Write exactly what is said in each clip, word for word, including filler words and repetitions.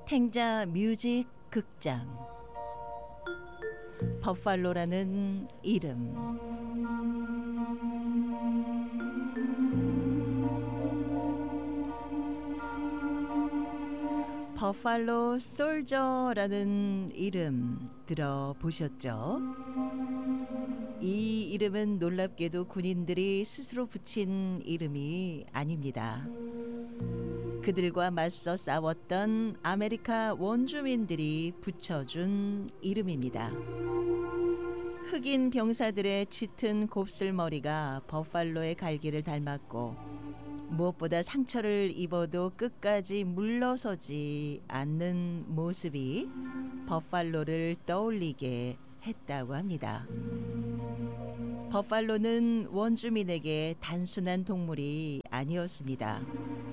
탱자 뮤직 극장 버팔로라는 이름. 버팔로 솔저라는 이름 들어보셨죠? 이 이름은 놀랍게도 군인들이 스스로 붙인 이름이 아닙니다. 그들과 맞서 싸웠던 아메리카 원주민들이 붙여준 이름입니다. 흑인 병사들의 짙은 곱슬머리가 버팔로의 갈기를 닮았고 무엇보다 상처를 입어도 끝까지 물러서지 않는 모습이 버팔로를 떠올리게 했다고 합니다. 버팔로는 원주민에게 단순한 동물이 아니었습니다.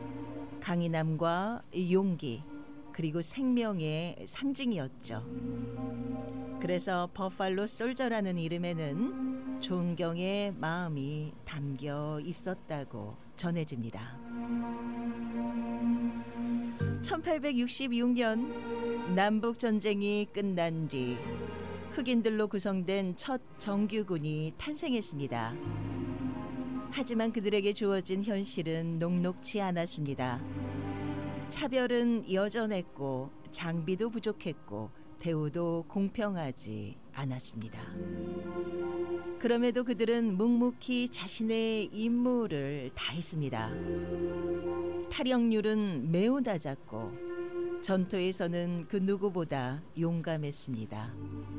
강인함과 용기 그리고 생명의 상징이었죠. 그래서 버팔로 솔저라는 이름에는 존경의 마음이 담겨 있었다고 전해집니다. 천팔백육십육 년 남북전쟁이 끝난 뒤 흑인들로 구성된 첫 정규군이 탄생했습니다. 하지만 그들에게 주어진 현실은 녹록지 않았습니다. 차별은 여전했고 장비도 부족했고 대우도 공평하지 않았습니다. 그럼에도 그들은 묵묵히 자신의 임무를 다했습니다. 탈영률은 매우 낮았고 전투에서는 그 누구보다 용감했습니다.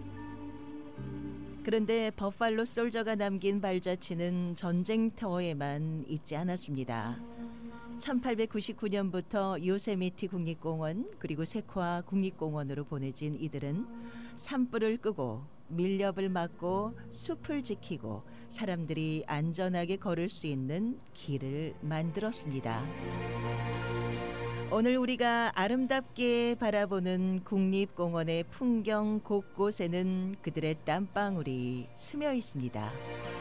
그런데 버팔로 솔저가 남긴 발자취는 전쟁터에만 있지 않았습니다. 천팔백구십구 년부터 요세미티 국립공원 그리고 세코아 국립공원으로 보내진 이들은 산불을 끄고 밀렵을 막고 숲을 지키고 사람들이 안전하게 걸을 수 있는 길을 만들었습니다. 오늘 우리가 아름답게 바라보는 국립공원의 풍경 곳곳에는 그들의 땀방울이 스며 있습니다.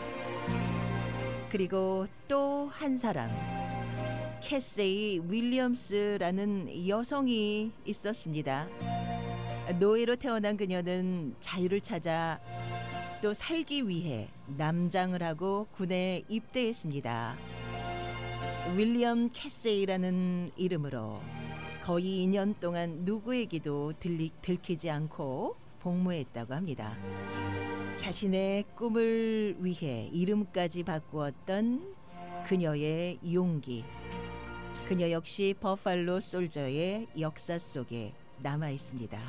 그리고 또 한 사람, 캐세이 윌리엄스라는 여성이 있었습니다. 노예로 태어난 그녀는 자유를 찾아 또 살기 위해 남장을 하고 군에 입대했습니다. 윌리엄 캐세이라는 이름으로 거의 이 년 동안 누구에게도 들리, 들키지 않고 복무했다고 합니다. 자신의 꿈을 위해 이름까지 바꾸었던 그녀의 용기, 그녀 역시 버팔로 솔저의 역사 속에 남아 있습니다.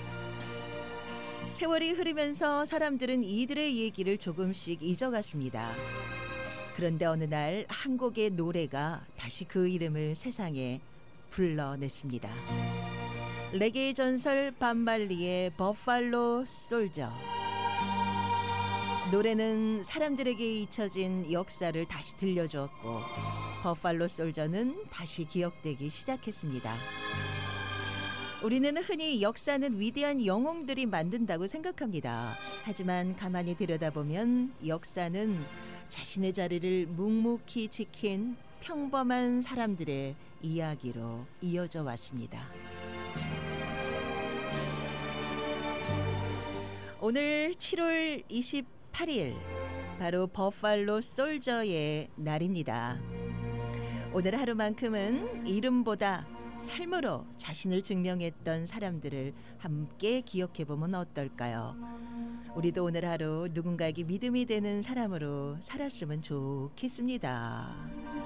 세월이 흐르면서 사람들은 이들의 얘기를 조금씩 잊어갔습니다. 그런데 어느 날 한 곡의 노래가 다시 그 이름을 세상에 불러냈습니다. 레게의 전설 밤말리의 버팔로 솔저. 노래는 사람들에게 잊혀진 역사를 다시 들려주었고 버팔로 솔저는 다시 기억되기 시작했습니다. 우리는 흔히 역사는 위대한 영웅들이 만든다고 생각합니다. 하지만 가만히 들여다보면 역사는 자신의 자리를 묵묵히 지킨 평범한 사람들의 이야기로 이어져 왔습니다. 오늘 칠월 이십팔일 바로 버팔로 솔저의 날입니다. 오늘 하루만큼은 이름보다 삶으로 자신을 증명했던 사람들을 함께 기억해보면 어떨까요? 우리도 오늘 하루 누군가에게 믿음이 되는 사람으로 살았으면 좋겠습니다.